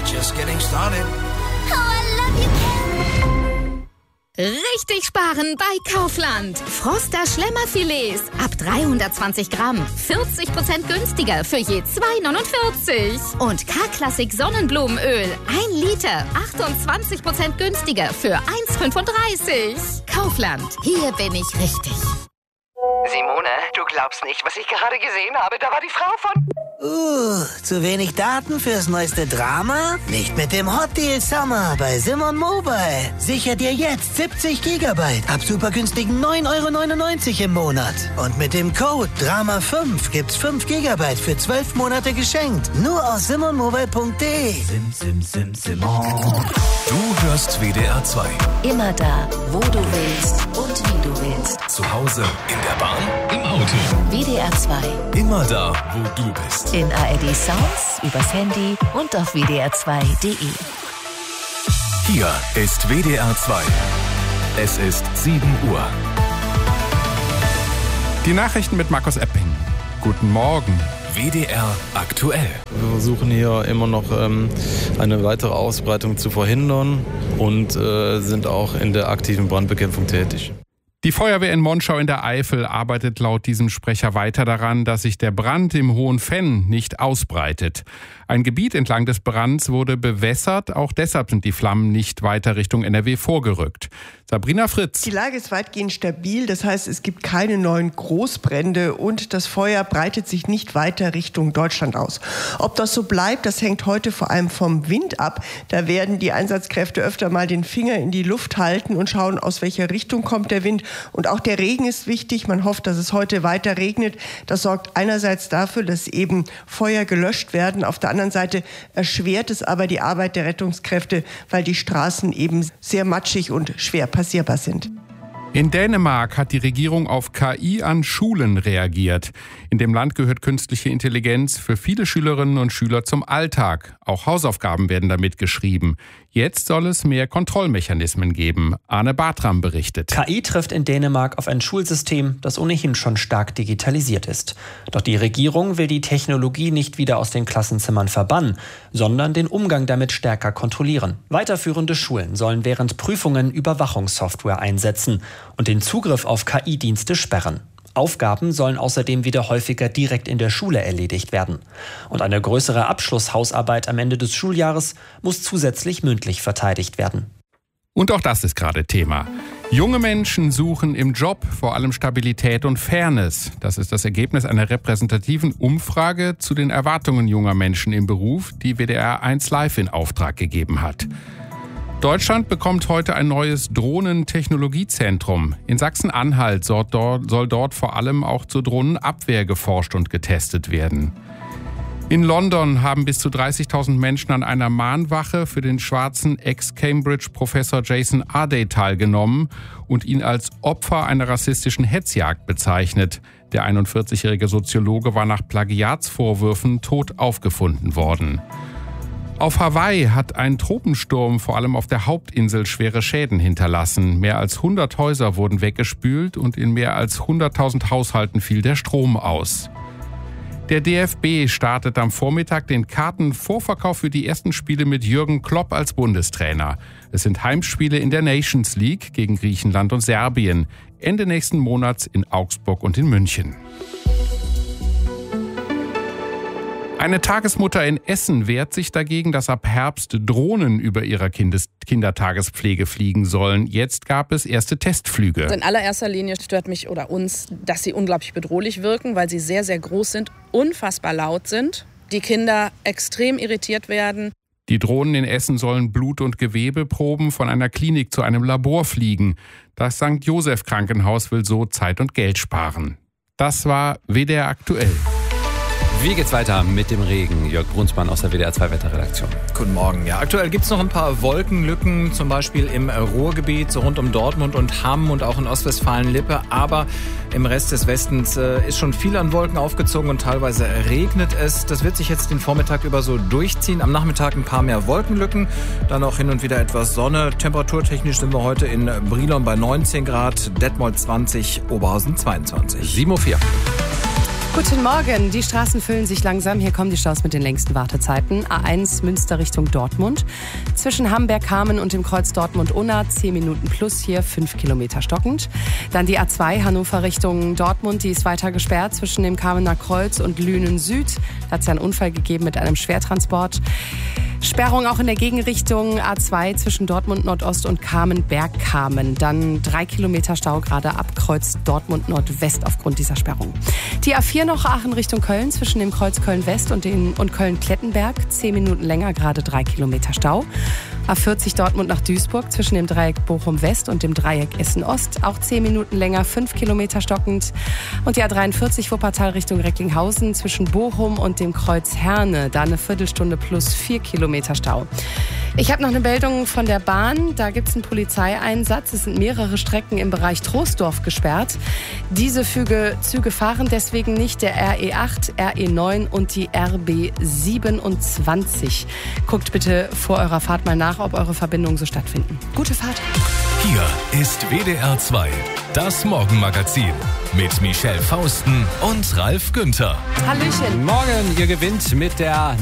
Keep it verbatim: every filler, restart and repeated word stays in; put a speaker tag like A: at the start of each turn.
A: we're just getting started.
B: Oh, I love you, Ken.
C: Richtig sparen bei Kaufland. Froster Schlemmerfilets ab dreihundertzwanzig Gramm. vierzig Prozent günstiger für je zwei neunundvierzig. Und K-Klassik Sonnenblumenöl. ein Liter. achtundzwanzig Prozent günstiger für eins fünfunddreißig. Kaufland. Hier bin ich richtig.
D: Simone, du glaubst nicht, was ich gerade gesehen habe. Da war die Frau von...
E: Uh, zu wenig Daten fürs neueste Drama? Nicht mit dem Hot Deal Summer bei Simon Mobile. Sicher dir jetzt siebzig Gigabyte ab super günstigen neun Euro neunundneunzig im Monat. Und mit dem Code Drama fünf gibt's fünf Gigabyte für zwölf Monate geschenkt. Nur aus simon mobile punkt de.
A: Sim, sim, sim, Simon.
F: Du hörst W D R zwei.
G: Immer da, wo du willst und wie du willst.
F: Zu Hause, in der Bahn, im Auto.
G: W D R zwei.
F: Immer da, wo du bist.
G: In A R D Sounds, übers Handy und auf w d r zwei punkt de.
F: Hier ist W D R zwei. Es ist sieben Uhr.
H: Die Nachrichten mit Markus Epping. Guten Morgen.
F: W D R aktuell.
I: Wir versuchen hier immer noch ähm, eine weitere Ausbreitung zu verhindern und äh, sind auch in der aktiven Brandbekämpfung tätig.
H: Die Feuerwehr in Monschau in der Eifel arbeitet laut diesem Sprecher weiter daran, dass sich der Brand im Hohen Venn nicht ausbreitet. Ein Gebiet entlang des Brands wurde bewässert, auch deshalb sind die Flammen nicht weiter Richtung N R W vorgerückt. Sabrina Fritz.
J: Die Lage ist weitgehend stabil, das heißt, es gibt keine neuen Großbrände und das Feuer breitet sich nicht weiter Richtung Deutschland aus. Ob das so bleibt, das hängt heute vor allem vom Wind ab. Da werden die Einsatzkräfte öfter mal den Finger in die Luft halten und schauen, aus welcher Richtung kommt der Wind. Und auch der Regen ist wichtig. Man hofft, dass es heute weiter regnet. Das sorgt einerseits dafür, dass eben Feuer gelöscht werden. Auf der anderen Seite erschwert es aber die Arbeit der Rettungskräfte, weil die Straßen eben sehr matschig und schwer passierbar sind.
H: In Dänemark hat die Regierung auf K I an Schulen reagiert. In dem Land gehört künstliche Intelligenz für viele Schülerinnen und Schüler zum Alltag. Auch Hausaufgaben werden damit geschrieben. Jetzt soll es mehr Kontrollmechanismen geben. Arne Bartram berichtet.
K: K I trifft in Dänemark auf ein Schulsystem, das ohnehin schon stark digitalisiert ist. Doch die Regierung will die Technologie nicht wieder aus den Klassenzimmern verbannen, sondern den Umgang damit stärker kontrollieren. Weiterführende Schulen sollen während Prüfungen Überwachungssoftware einsetzen und den Zugriff auf K I-Dienste sperren. Aufgaben sollen außerdem wieder häufiger direkt in der Schule erledigt werden. Und eine größere Abschlusshausarbeit am Ende des Schuljahres muss zusätzlich mündlich verteidigt werden.
H: Und auch das ist gerade Thema. Junge Menschen suchen im Job vor allem Stabilität und Fairness. Das ist das Ergebnis einer repräsentativen Umfrage zu den Erwartungen junger Menschen im Beruf, die W D R eins Live in Auftrag gegeben hat. Deutschland bekommt heute ein neues Drohnentechnologiezentrum. In Sachsen-Anhalt soll dort, soll dort vor allem auch zur Drohnenabwehr geforscht und getestet werden. In London haben bis zu dreißigtausend Menschen an einer Mahnwache für den schwarzen Ex-Cambridge-Professor Jason Arday teilgenommen und ihn als Opfer einer rassistischen Hetzjagd bezeichnet. Der einundvierzigjährige Soziologe war nach Plagiatsvorwürfen tot aufgefunden worden. Auf Hawaii hat ein Tropensturm vor allem auf der Hauptinsel schwere Schäden hinterlassen. Mehr als hundert Häuser wurden weggespült und in mehr als hunderttausend Haushalten fiel der Strom aus. Der D F B startet am Vormittag den Kartenvorverkauf für die ersten Spiele mit Jürgen Klopp als Bundestrainer. Es sind Heimspiele in der Nations League gegen Griechenland und Serbien. Ende nächsten Monats in Augsburg und in München. Eine Tagesmutter in Essen wehrt sich dagegen, dass ab Herbst Drohnen über ihrer Kindes- Kindertagespflege fliegen sollen. Jetzt gab es erste Testflüge.
L: In allererster Linie stört mich oder uns, dass sie unglaublich bedrohlich wirken, weil sie sehr, sehr groß sind, unfassbar laut sind, die Kinder extrem irritiert werden.
H: Die Drohnen in Essen sollen Blut- und Gewebeproben von einer Klinik zu einem Labor fliegen. Das Sankt Joseph Krankenhaus will so Zeit und Geld sparen. Das war W D R aktuell.
M: Wie geht's weiter mit dem Regen? Jörg Brunsmann aus der W D R zwei Wetterredaktion.
N: Guten Morgen. Ja, aktuell gibt's noch ein paar Wolkenlücken, zum Beispiel im Ruhrgebiet, so rund um Dortmund und Hamm und auch in Ostwestfalen-Lippe. Aber im Rest des Westens äh, ist schon viel an Wolken aufgezogen und teilweise regnet es. Das wird sich jetzt den Vormittag über so durchziehen. Am Nachmittag ein paar mehr Wolkenlücken, dann auch hin und wieder etwas Sonne. Temperaturtechnisch sind wir heute in Brilon bei neunzehn Grad, Detmold zwanzig, Oberhausen zweiundzwanzig.
M: sieben Uhr vier.
O: Guten Morgen, die Straßen füllen sich langsam. Hier kommen die Staus mit den längsten Wartezeiten. A eins Münster Richtung Dortmund. Zwischen Hamberg-Hameln und dem Kreuz Dortmund-Unna zehn Minuten plus, hier fünf Kilometer stockend. Dann die A zwei Hannover Richtung Dortmund, die ist weiter gesperrt zwischen dem Kamener Kreuz und Lünen Süd. Da hat es ja einen Unfall gegeben mit einem Schwertransport. Sperrung auch in der Gegenrichtung A zwei zwischen Dortmund Nordost und Kamen-Bergkamen. Dann drei Kilometer Stau gerade ab Kreuz Dortmund Nordwest aufgrund dieser Sperrung. Die A vier noch Aachen Richtung Köln zwischen dem Kreuz Köln-West und, den, und Köln-Klettenberg. Zehn Minuten länger, gerade drei Kilometer Stau. A vierzig Dortmund nach Duisburg zwischen dem Dreieck Bochum-West und dem Dreieck Essen-Ost. Auch zehn Minuten länger, fünf Kilometer stockend. Und die A dreiundvierzig Wuppertal Richtung Recklinghausen zwischen Bochum und dem Kreuz Herne. Da eine Viertelstunde plus vier Kilometer Stau. Ich habe noch eine Meldung von der Bahn. Da gibt es einen Polizeieinsatz. Es sind mehrere Strecken im Bereich Troisdorf gesperrt. Diese Züge, Züge fahren deswegen nicht. Der R E acht, R E neun und die R B siebenundzwanzig. Guckt bitte vor eurer Fahrt mal nach, ob eure Verbindungen so stattfinden. Gute Fahrt.
F: Hier ist W D R zwei, das Morgenmagazin mit Michelle Fausten und Ralf Günther.
O: Hallöchen.
M: Morgen, ihr gewinnt mit der